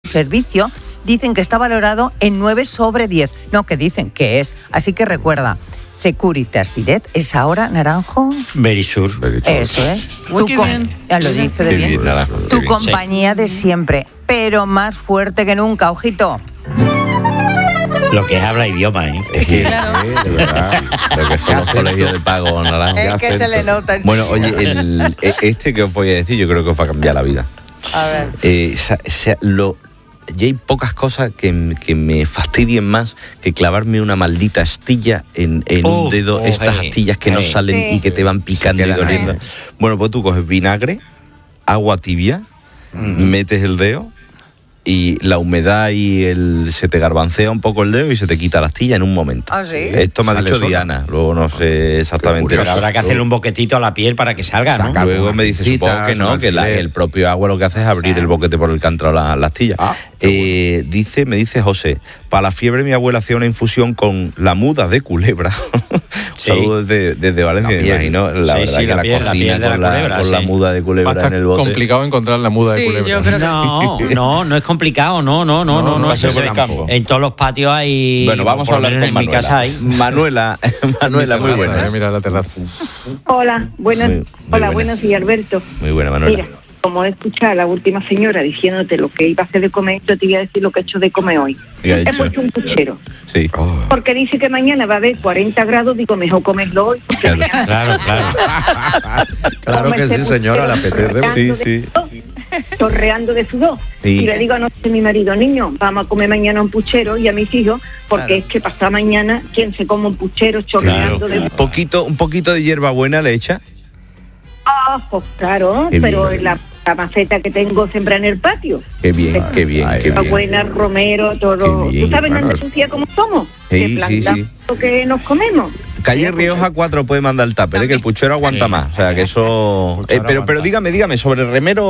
servicio, dicen que está valorado en 9 sobre 10. No, que dicen que es. Así que recuerda, Securitas Direct es ahora Naranjo. Verisur. Eso es. Uy, qué bien. Ya lo dice de bien. Tu compañía de siempre, pero más fuerte que nunca, ojito. Lo que es habla idioma, ¿eh? Es que, de verdad, lo que son los colegios de pago naranja. Es que se le nota. Bueno, oye, este que os voy a decir, yo creo que os va a cambiar la vida. A ver. Ya hay pocas cosas que me fastidien más que clavarme una maldita astilla en un dedo, estas astillas que no salen y que te van picando y doliendo. Bueno, pues tú coges vinagre, agua tibia, metes el dedo y la humedad se te garbancea un poco el dedo y se te quita la astilla en un momento. ¿Ah, sí? Esto me ha dicho Diana, luego no sé exactamente. Pero habrá que hacerle un boquetito a la piel para que salga, ¿no? Luego me dice, supongo que no, que el propio agua lo que hace es abrir el boquete por el que ha entrado la astilla. Me dice José, para la fiebre mi abuela hacía una infusión con la muda de culebra. Saludos desde Valencia, me imagino. La verdad que la cocina con la muda de culebra en el bote. Es complicado encontrar la muda de culebra. Yo creo que no es complicado, no, eso se ve. en todos los patios hay. Bueno, vamos a hablar con Manuela. En mi casa hay. Manuela, muy buena. Mira la terraza. Hola, buenos días, Alberto. Muy buena, Manuela. Mira, como he escuchado a la última señora diciéndote lo que iba a hacer de comer, yo te voy a decir lo que he hecho de comer hoy. Hemos hecho un puchero. Sí. Porque dice que mañana va a haber 40 grados, digo, mejor comerlo hoy. Claro. Claro que sí, señora, la apetece. Sí. Torreando de sudor. Sí. Y le digo anoche a mi marido, niño, vamos a comer mañana un puchero, y a mis hijos, porque es que pasado mañana, ¿quién se come un puchero chorreando de sudor? Un poquito de hierbabuena le echa. Pues claro, Qué pero bien. la maceta que tengo sembrada en el patio. Qué bien. Buena, romero, todo. Qué bien. ¿Tú sabes en Andalucía cómo somos? Sí, Que sí. plantamos lo que nos comemos. Calle Rioja 4 puede mandar el tupper, que el puchero aguanta más. O sea, que eso. Pero dígame, sobre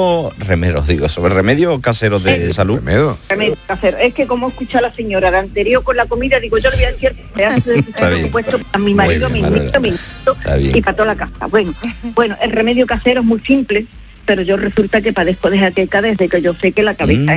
sobre remedios caseros de salud. Remedio casero. Es que como escucha la señora de anterior con la comida, digo, yo le voy a decir pedazo de presupuesto para mi marido, mi nieto y para toda la casa. Bueno, el remedio casero es muy simple, pero yo resulta que padezco de jaqueca desde que yo sé que la cabeza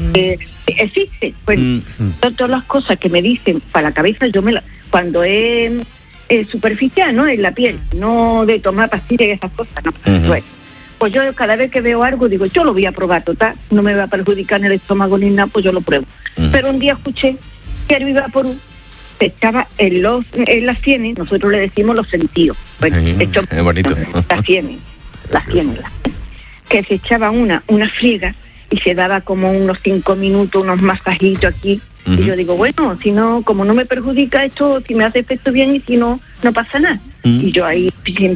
existe. Bueno, todas las cosas que me dicen para la cabeza, cuando es superficial, ¿no? En la piel, no de tomar pastillas y esas cosas, no. Pues yo cada vez que veo algo digo, yo lo voy a probar, total, no me va a perjudicar en el estómago ni nada, pues yo lo pruebo. Pero un día escuché que el Vivaporub estaba en las sienes, nosotros le decimos los sentidos. Bueno, esto es bonito. Las sienes. Que se echaba una friega y se daba como unos 5 minutos, unos masajitos aquí. Y yo digo, bueno, si no, como no me perjudica esto, si me hace efecto bien y si no, no pasa nada. Y yo ahí, pim.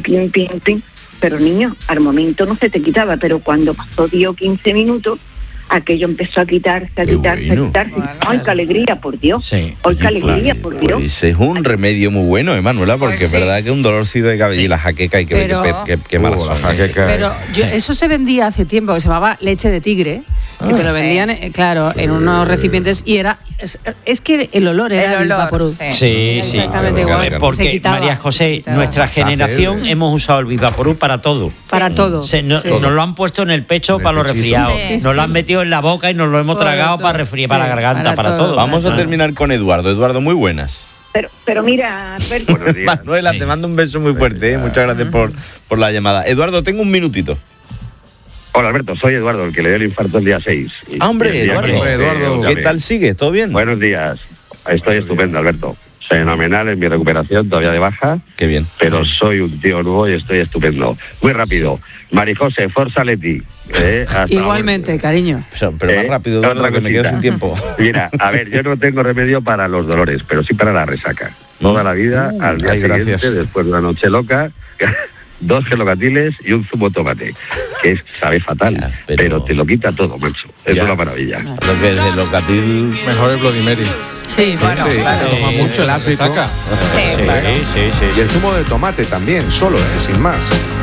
Pero niño, al momento no se te quitaba, pero cuando pasó 10 o 15 minutos, aquello empezó a quitarse. Bueno. ¡Ay, qué alegría, por Dios! Sí. ¡Ay, qué alegría, por Dios! Pues es un remedio muy bueno, Manuela, porque es verdad que un dolorcito de cabello y la jaqueca, y qué malas son. Pero eso se vendía hace tiempo, que se llamaba leche de tigre, que te lo vendían, en unos recipientes, y es que el olor era el Vivaporub. Sí. Exactamente igual. Porque, María José, nuestra generación hemos usado el Vivaporub para todo. Para todo. Nos lo han puesto en el pecho para los resfriados. Nos lo han metido en la boca y nos lo hemos tragado para resfriar, para la garganta, para todo. Vamos a terminar con Eduardo. Eduardo, muy buenas. Pero mira, Alberto. Manuela, te mando un beso muy fuerte. Muchas gracias por la llamada. Eduardo, tengo un minutito. Hola, Alberto, soy Eduardo, el que le dio el infarto el día 6. ¡Hombre, Eduardo! ¿Qué tal sigue? ¿Todo bien? Buenos días. Estoy estupendo, Alberto. Fenomenal en mi recuperación, todavía de baja. Qué bien. Pero soy un tío nuevo y estoy estupendo. Muy rápido. Marijose, Forza Leti. Igualmente, cariño. Pero más rápido, Eduardo, que me quedo sin tiempo. Mira, a ver, yo no tengo remedio para los dolores, pero sí para la resaca. Toda la vida, al día siguiente, después de una noche loca, 2 gelocatiles y un zumo de tomate, que sabe fatal, pero te lo quita todo, macho. Es una maravilla. Lo que es el gelocatil... Mejor el Bloody Mary. Sí, bueno, claro. Se toma mucho, la saca. Sí. Y el zumo de tomate también, solo, sin más.